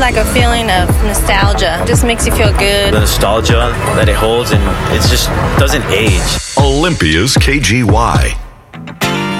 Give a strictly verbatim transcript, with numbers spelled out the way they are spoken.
like a feeling of nostalgia. It just makes you feel good. The nostalgia that it holds, and it just doesn't age. Olympia's K G Y.